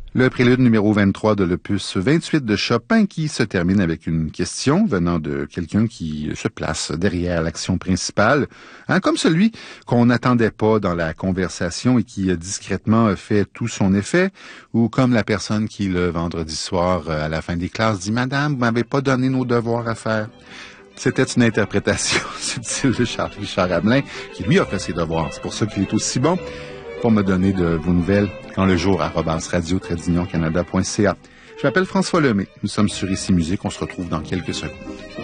Le prélude numéro 23 de l'opus 28 de Chopin qui se termine avec une question venant de quelqu'un qui se place derrière l'action principale, comme celui qu'on n'attendait pas dans la conversation et qui discrètement fait tout son effet, ou comme la personne qui le vendredi soir à la fin des classes dit « Madame, vous m'avez pas donné nos devoirs à faire ». C'était une interprétation subtile de Charles Richard Hamelin qui lui a fait ses devoirs. C'est pour ça qu'il est aussi bon. Pour me donner de vos nouvelles quand le jour @radio-canada.ca. Je m'appelle François Lemay. Nous sommes sur Ici Musique. On se retrouve dans quelques secondes.